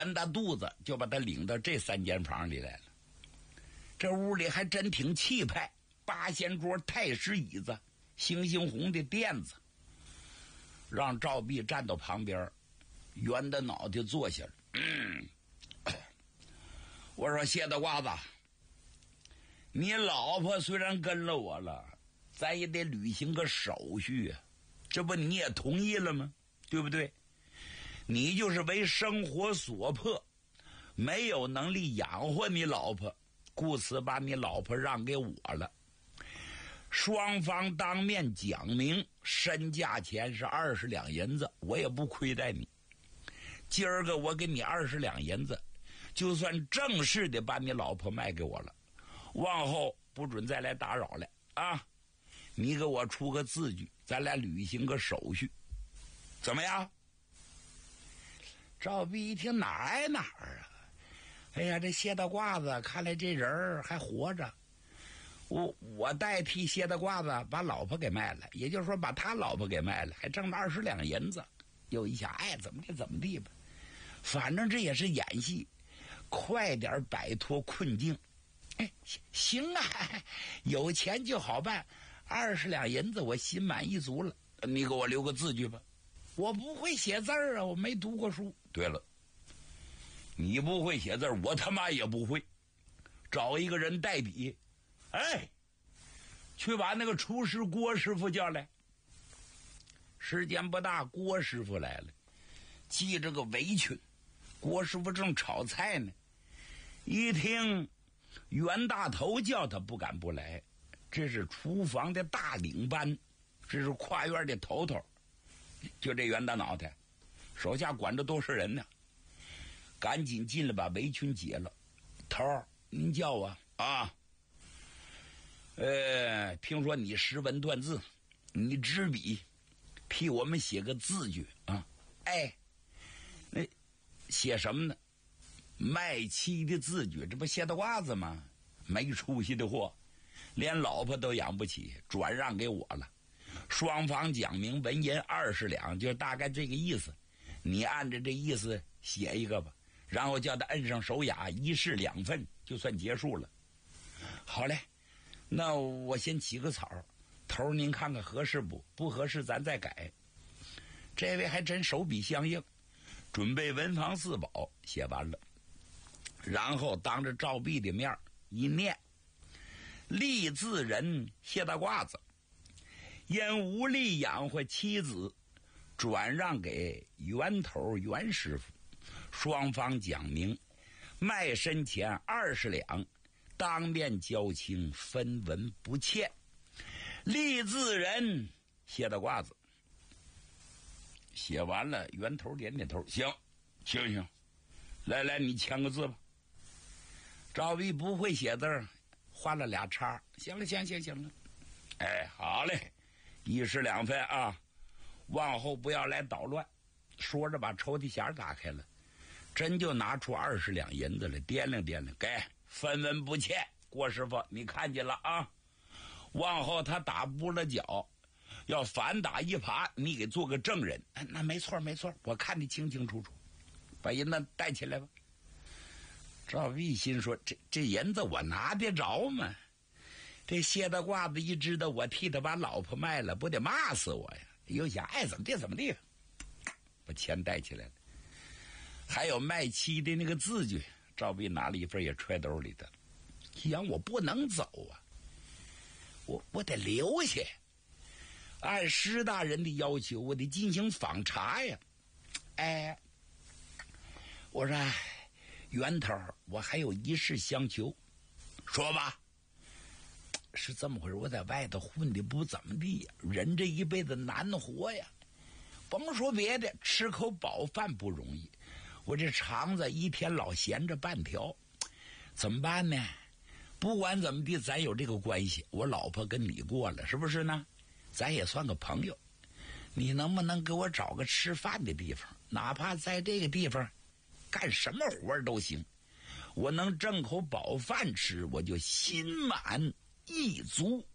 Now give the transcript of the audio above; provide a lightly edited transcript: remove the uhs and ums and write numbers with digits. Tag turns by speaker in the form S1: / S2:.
S1: 大肚子就把他领到这3间房里来了。这屋里还真挺气派，8仙桌、太师椅子、星星红的垫子，让赵壁站到旁边，圆着脑袋坐下了。我说谢大褂子，你老婆虽然跟了我了，咱也得履行个手续啊，这不你也同意了吗？对不对？你就是为生活所迫，没有能力养活你老婆，故此把你老婆让给我了。双方当面讲明，身价钱是20两银子，我也不亏待你。今儿个我给你20两银子，就算正式的把你老婆卖给我了，往后不准再来打扰了啊！你给我出个字据，咱俩履行个手续，怎么样？赵壁一听，哪儿挨哪儿啊！哎呀，这谢大褂子看来这人还活着，我代替谢大褂子把老婆给卖了，也就是说把他老婆给卖了，还挣了20两银子。又一想，哎，怎么地吧，反正这也是演戏，快点摆脱困境。哎，行啊，有钱就好办，20两银子我心满意足了。你给我留个字据吧。我不会写字啊，我没读过书。对了，你不会写字，我他妈也不会。找一个人代笔，哎，去把那个厨师郭师傅叫来。时间不大，郭师傅来了，系着个围裙。郭师傅正炒菜呢，一听袁大头叫他，不敢不来。这是厨房的大领班，这是跨院的头头，就这袁大脑袋，手下管着多少人呢？赶紧进来把围裙解了。头儿，您叫我啊？听说你识文断字，你执笔替我们写个字据啊？哎，那写什么呢？卖妻的字据，这不谢大褂子吗？没出息的货，连老婆都养不起，转让给我了。双方讲明文银20两，就大概这个意思。你按着这意思写一个吧，然后叫他摁上手雅，一式2份，就算结束了。好嘞，那我先起个草，头儿您看看合适不？不合适咱再改。这位还真手笔相应，准备文房四宝写完了，然后当着赵壁的面一念：立字人谢大褂子因无力养活妻子，转让给袁头袁师傅，双方讲明卖身钱20两，当面交清，分文不欠。立字人谢大褂子。写完了，袁头点点头，行，来，你签个字吧。赵壁不会写字，画了俩叉，行了。哎，好嘞，1式2份啊，往后不要来捣乱。说着把抽屉匣打开了，真就拿出20两银子来，掂量，给分文不欠。郭师傅你看见了啊？往后他打不了脚，要反打一耙，你给做个证人。那没错，我看得清清楚楚。把银子带起来吧。赵壁心说，这银子我拿得着吗？这谢大褂子一知道我替他把老婆卖了，不得骂死我呀！又想爱怎么地，把钱带起来了。还有卖妻的那个字据，赵壁拿了一份也揣兜里的。一想我不能走啊，我得留下。按施大人的要求，我得进行访查呀。哎，我说袁头，我还有一事相求。说吧。是这么回事，我在外头混的不怎么地呀，人这一辈子难活呀，甭说别的，吃口饱饭不容易，我这肠子一天老闲着半条，怎么办呢？不管怎么地，咱有这个关系，我老婆跟你过了，是不是呢？咱也算个朋友，你能不能给我找个吃饭的地方，哪怕在这个地方干什么活都行，我能挣口饱饭吃，我就心满意足。